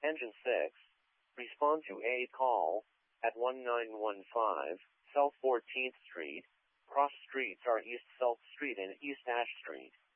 Engine 6. Respond to a call at 1915 South 14th Street. Cross streets are East South Street and East Ash Street.